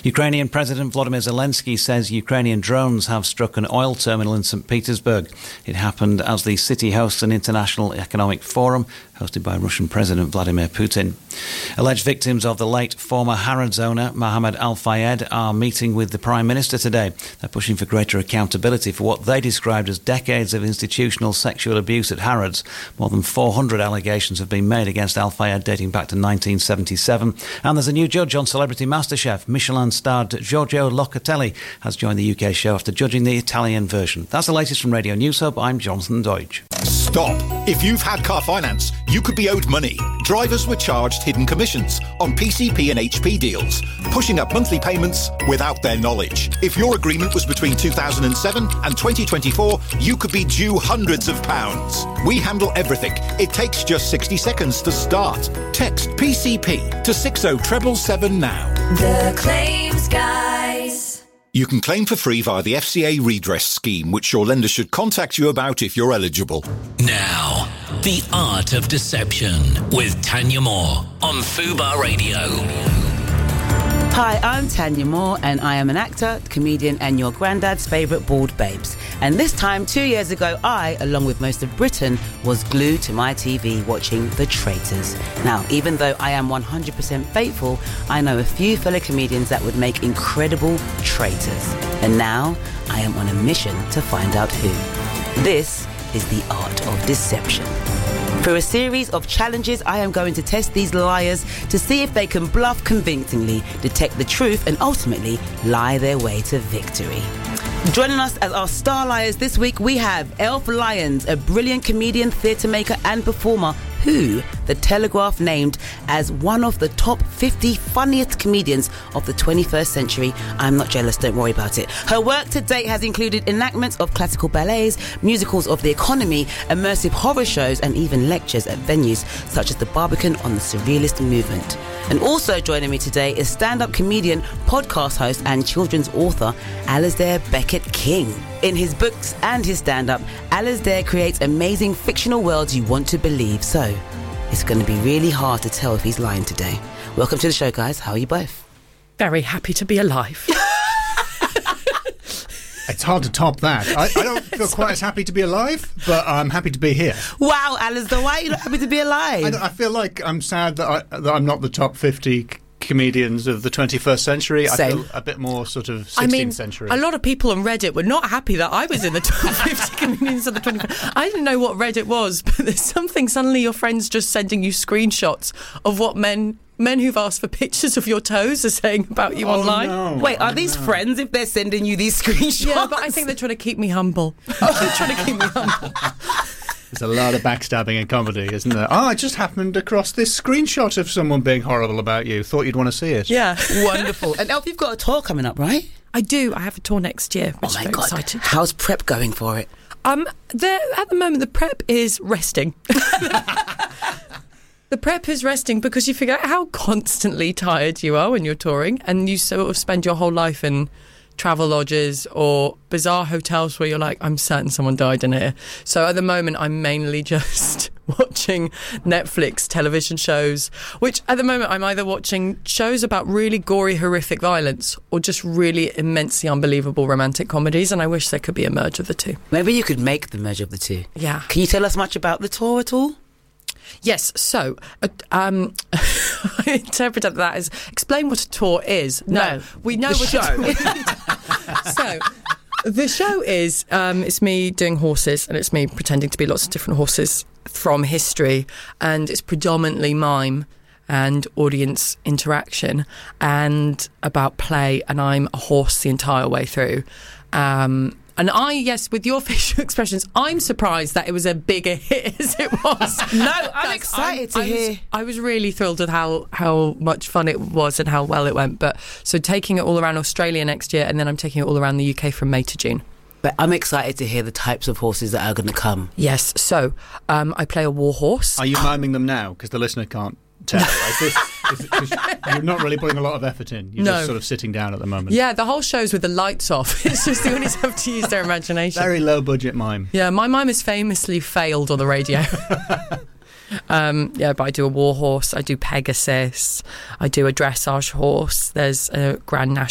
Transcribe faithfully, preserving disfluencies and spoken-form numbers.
Ukrainian President Volodymyr Zelensky says Ukrainian drones have struck an oil terminal in Saint Petersburg. It happened as the city hosts an international economic forum hosted by Russian President Vladimir Putin. Alleged victims of the late former Harrods owner Mohammed Al-Fayed are meeting with the Prime Minister today. They're pushing for greater accountability for what they described as decades of institutional sexual abuse at Harrods. More than four hundred allegations have been made against Al-Fayed dating back to nineteen seventy-seven. And there's a new judge on Celebrity MasterChef. Michelin-starred Giorgio Locatelli has joined the U K show after judging the Italian version. That's the latest from Radio News Hub. I'm Jonathan Deutsch. Stop. If you've had car finance, you could be owed money. Drivers were charged hidden commissions on P C P and H P deals, pushing up monthly payments without their knowledge. If your agreement was between two thousand seven and twenty twenty-four, you could be due hundreds of pounds. We handle everything. It takes just sixty seconds to start. Text P C P to six oh seven seven now. The Claims Guys. You can claim for free via the F C A redress scheme, which your lender should contact you about if you're eligible. Now, The Art of Deception with Tanya Moore on Fubar Radio. Hi, I'm Tanya Moore, and I am an actor, comedian, and your granddad's favourite bald babes. And this time, two years ago, I, along with most of Britain, was glued to my T V watching The Traitors. Now, even though I am one hundred percent faithful, I know a few fellow comedians that would make incredible traitors. And now, I am on a mission to find out who. This is The Art of Deception. Through a series of challenges, I am going to test these liars to see if they can bluff convincingly, detect the truth, and ultimately lie their way to victory. Joining us as our star liars this week, we have Elf Lyons, a brilliant comedian, theatre maker and performer who The Telegraph named as one of the top fifty funniest comedians of the twenty-first century. I'm not jealous, don't worry about it. Her work to date has included enactments of classical ballets, musicals of the economy, immersive horror shows, and even lectures at venues such as the Barbican on the Surrealist movement. And also joining me today is stand-up comedian, podcast host and children's author Alasdair Beckett King. In his books and his stand-up, Alasdair creates amazing fictional worlds you want to believe. So, it's going to be really hard to tell if he's lying today. Welcome to the show, guys. How are you both? Very happy to be alive. It's hard to top that. I, I don't feel quite as happy to be alive, but I'm happy to be here. Wow, Alasdair, why are you not happy to be alive? I, I feel like I'm sad that, I, that I'm not the top fifty comedians of the twenty-first century. Same. I feel a bit more sort of sixteenth I mean, century. A lot of people on Reddit were not happy that I was in the top fifty comedians of the twenty-first. I didn't know what Reddit was, but there's something, suddenly your friends just sending you screenshots of what men... Men who've asked for pictures of your toes are saying about you oh, online. No. Wait, are oh, these no. friends if they're sending you these screenshots? Yeah, but I think they're trying to keep me humble. They're trying to keep me humble. There's a lot of backstabbing in comedy, isn't there? Oh, I just happened across this screenshot of someone being horrible about you. Thought you'd want to see it. Yeah. Wonderful. And Elf, you've got a tour coming up, right? I do. I have a tour next year, which Oh my I'm very God. excited. How's prep going for it? Um, there at the moment, the prep is resting. The prep is resting because you figure out how constantly tired you are when you're touring, and you sort of spend your whole life in travel lodges or bizarre hotels where you're like, I'm certain someone died in here. So at the moment, I'm mainly just watching Netflix television shows, which at the moment I'm either watching shows about really gory, horrific violence or just really immensely unbelievable romantic comedies, and I wish there could be a merge of the two. Maybe you could make the merge of the two. Yeah. Can you tell us much about the tour at all? Yes, so uh, um, I interpreted that as explain what a tour is. No, No, we know the what show. a tour is. So the show is um, it's me doing horses, and it's me pretending to be lots of different horses from history, and it's predominantly mime and audience interaction and about play, and I'm a horse the entire way through. Um, And I, yes, with your facial expressions, I'm surprised that it was a bigger hit as it was. No, I'm excited to I hear. Was, I was really thrilled with how, how much fun it was and how well it went. But so taking it all around Australia next year, and then I'm taking it all around the U K from May to June. But I'm excited to hear the types of horses that are going to come. Yes, so um, I play a war horse. Are you miming them now? Because the listener can't tell. Is this, is it, 'cause you're not really putting a lot of effort in. You're No. just sort of sitting down at the moment. Yeah, the whole show's with the lights off. It's just the audience have to use their imagination. Very low budget mime. Yeah, my mime has famously failed on the radio. um, yeah, but I do a war horse, I do Pegasus, I do a dressage horse. There's a Grand National